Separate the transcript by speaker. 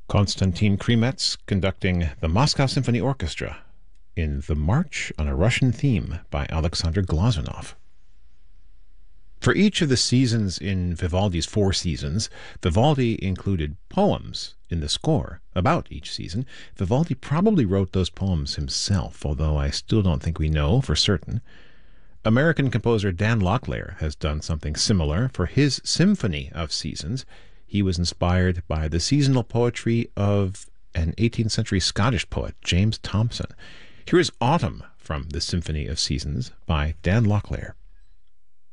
Speaker 1: Konstantin Kremetz conducting the Moscow Symphony Orchestra in The March on a Russian Theme by Alexander Glazunov. For each of the seasons in Vivaldi's four seasons, Vivaldi included poems in the score about each season. Vivaldi probably wrote those poems himself, although I still don't think we know for certain. American composer Dan Locklear has done something similar for his Symphony of Seasons. He was inspired by the seasonal poetry of an 18th century Scottish poet, James Thomson. Here is Autumn from the Symphony of Seasons by Dan Locklear.